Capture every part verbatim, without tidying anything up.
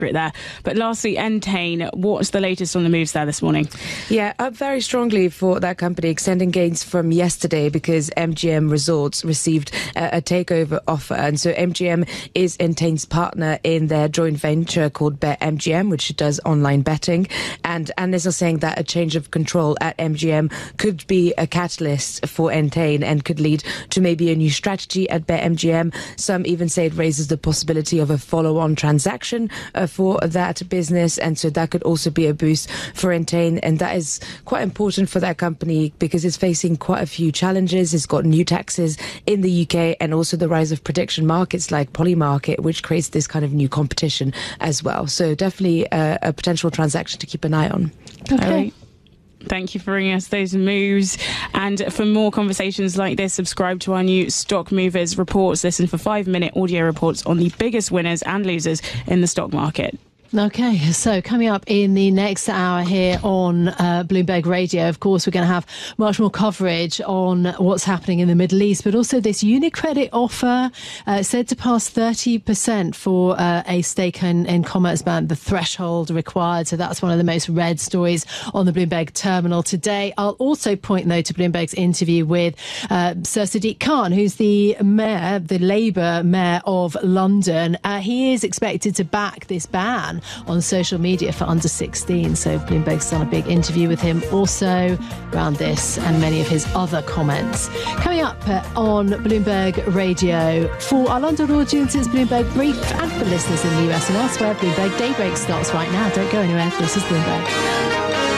there. But lastly, Entain, what's the latest on the moves there this morning? Yeah, up very strongly for that company, extending gains from yesterday because M G M Resorts received a, a takeover offer. And so M G M is Entain's partner in their joint venture called BetMGM, which does online betting. And analysts are saying that a change of control at M G M could be a catalyst for Entain and could lead to maybe a new strategy at BetMGM. Some even say it raises the possibility of a follow-on transaction uh, for that business, and so that could also be a boost for Entain, and that is quite important for that company because it's facing quite a few challenges. It's got new taxes in the U K and also the rise of prediction markets like Polymarket, which creates this kind of new competition as well. So definitely a, a potential transaction to keep an eye on. Okay. Thank you for bringing us those moves. And for more conversations like this, subscribe to our new Stock Movers reports. Listen for five-minute audio reports on the biggest winners and losers in the stock market. Okay, so coming up in the next hour here on uh, Bloomberg Radio, of course, we're going to have much more coverage on what's happening in the Middle East, but also this UniCredit offer uh, said to pass thirty percent for uh, a stake in, in Commerzbank, the threshold required. So that's one of the most read stories on the Bloomberg terminal today. I'll also point, though, to Bloomberg's interview with uh, Sir Sadiq Khan, who's the mayor, the Labour mayor of London. Uh, he is expected to back this ban on social media for under sixteen. So Bloomberg's done a big interview with him also around this and many of his other comments. Coming up uh, on Bloomberg Radio, for our London audiences, Bloomberg Brief, and for listeners in the U S and elsewhere, Bloomberg Daybreak starts right now. Don't go anywhere. This is Bloomberg.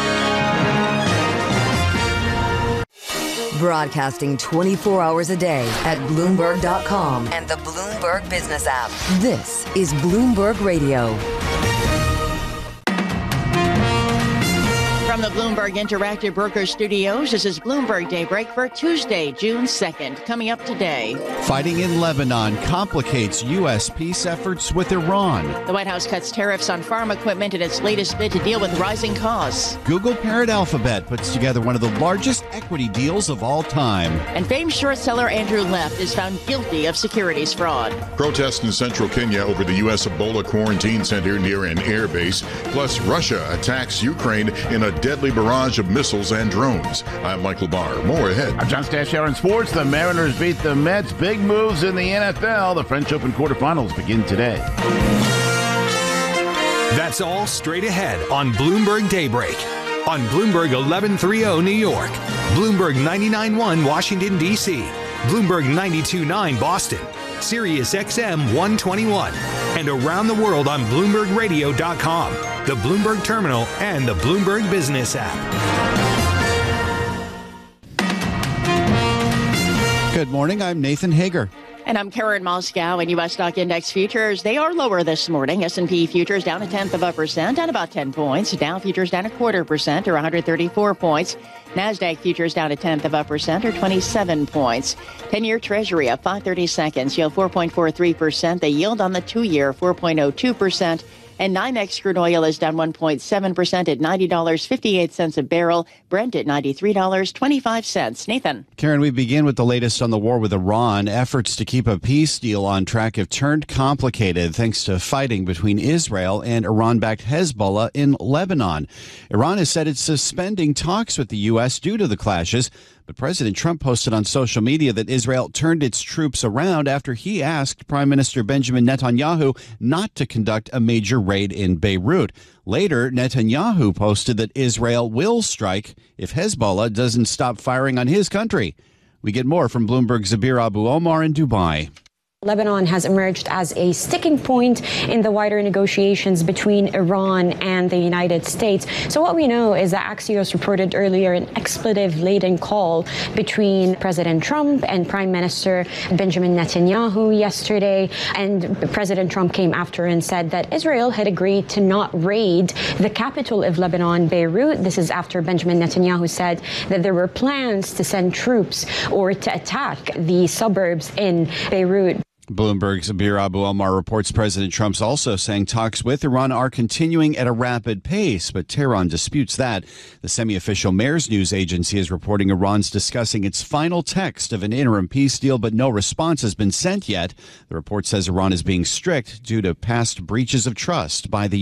Broadcasting twenty-four hours a day at Bloomberg dot com and the Bloomberg Business app. This is Bloomberg Radio. From the Bloomberg Interactive Brokers Studios, this is Bloomberg Daybreak for Tuesday, June second. Coming up today. Fighting in Lebanon complicates U S peace efforts with Iran. The White House cuts tariffs on farm equipment in its latest bid to deal with rising costs. Google parent Alphabet puts together one of the largest equity deals of all time. And famed short seller Andrew Left is found guilty of securities fraud. Protests in central Kenya over the U S Ebola quarantine center near an air base. Plus, Russia attacks Ukraine in a deadly barrage of missiles and drones. I'm Michael Barr. More ahead. I'm John Stashower in sports. The Mariners beat the Mets. Big moves in the N F L. The French Open quarterfinals begin today. That's all straight ahead on Bloomberg Daybreak. On Bloomberg eleven thirty New York, Bloomberg ninety-nine point one Washington, D C, Bloomberg ninety-two point nine Boston, Sirius X M one twenty-one, and around the world on Bloomberg Radio dot com, the Bloomberg Terminal, and the Bloomberg Business app. Good morning, I'm Nathan Hager. And I'm Karen Moscow. And U S stock index futures, they are lower this morning. S and P futures down a tenth of a percent, down about ten points. Dow futures down a quarter percent, or one hundred thirty-four points. NASDAQ futures down a tenth of a percent, or twenty-seven points. ten-year Treasury up five thirty-seconds, yield four point four three percent. The yield on the two-year, four point oh two percent. And NYMEX crude oil is down one point seven percent at ninety dollars and fifty-eight cents a barrel. Brent at ninety-three dollars and twenty-five cents. Nathan. Karen, we begin with the latest on the war with Iran. Efforts to keep a peace deal on track have turned complicated thanks to fighting between Israel and Iran-backed Hezbollah in Lebanon. Iran has said it's suspending talks with the U S due to the clashes. But President Trump posted on social media that Israel turned its troops around after he asked Prime Minister Benjamin Netanyahu not to conduct a major raid in Beirut. Later, Netanyahu posted that Israel will strike if Hezbollah doesn't stop firing on his country. We get more from Bloomberg's Zabir Abu Omar in Dubai. Lebanon has emerged as a sticking point in the wider negotiations between Iran and the United States. So what we know is that Axios reported earlier an expletive-laden call between President Trump and Prime Minister Benjamin Netanyahu yesterday. And President Trump came after and said that Israel had agreed to not raid the capital of Lebanon, Beirut. This is after Benjamin Netanyahu said that there were plans to send troops or to attack the suburbs in Beirut. Bloomberg's Abir Abu Omar reports President Trump's also saying talks with Iran are continuing at a rapid pace, but Tehran disputes that. The semi-official Mayor's News Agency is reporting Iran's discussing its final text of an interim peace deal, but no response has been sent yet. The report says Iran is being strict due to past breaches of trust by the